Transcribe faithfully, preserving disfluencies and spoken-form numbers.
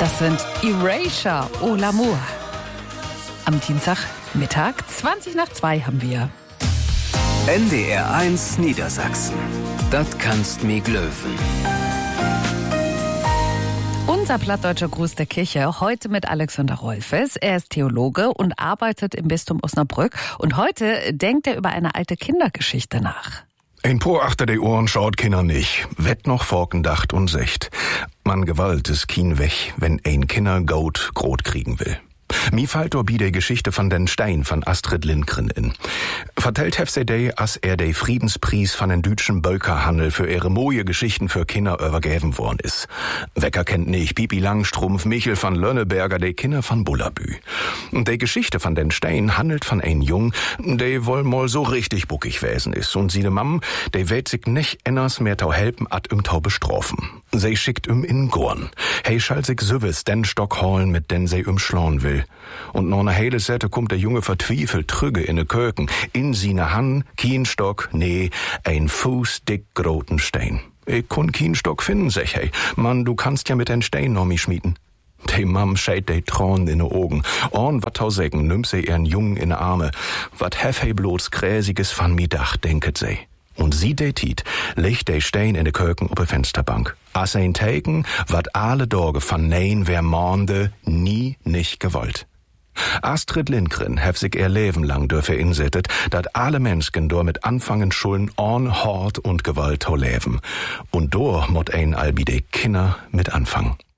Das sind Erasure, Oh l'amour. Am Dienstagmittag, zwanzig nach zwei haben wir. N D R eins Niedersachsen. Das kannst mi glöwen. Unser plattdeutscher Gruß der Kirche, heute mit Alexander Rolfes. Er ist Theologe und arbeitet im Bistum Osnabrück. Und heute denkt er über eine alte Kindergeschichte nach. Ein Po achter de Ohren schaut Kinder nicht, wett noch vorkendacht und secht. Man Gewalt is kien weg, wenn ein Kinder Goat Grot kriegen will. Mi fallt bi de Geschichte von den Stein von Astrid Lindgren in. Vertellt hef se de, as er de Friedenspreis von den deutschen Bölkerhandel für ihre moje Geschichten für Kinder übergeben worden is. Wecker kennt nicht Pipi Langstrumpf, Michel von Lönneberger, de Kinder von Bullabü. Und de Geschichte von den Stein handelt von ein Jung, de wohl mal so richtig buckig wesen is. Und sie de Mam, de weet sich nicht enners mehr tau helpen at im tau bestrafen. Se schickt um in Gorn. Hey schall sich süwes den Stock holen, mit den se um schlauen will. Und noch ne hele Sette kommt der Junge vertwiefelt trüge in de Köken. In sine Hand, kien Stock, nee, ein Fuß dick groten Stein. Ich kun kien Stock finden, sech hey. Mann, du kannst ja mit den Stein noch mi schmieden. De Mam scheit de Tron in de Augen. Orn wat tau sägen, nimm se ihren Jungen in de Arme. Wat hef he bloß gräsiges van mi Dach, denket se. Und sie de Tiet, legt de Stein in de Köken op de Fensterbank. As ein Teken, wat alle Dorge van nein wer mornde nie nicht gewollt. Astrid Lindgren hef sich ihr Leben lang dürfe insettet, dat alle Menschen dor mit anfangen schulden orn Hort und Gewalt to leben. Und dor mot ein albi de Kinder mit anfangen.